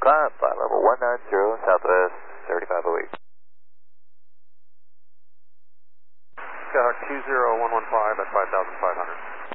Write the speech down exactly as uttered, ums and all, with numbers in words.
five, flight level one nine zero, Southwest thirty-five oh eight. Skyhawk two zero one one five at five thousand five hundred.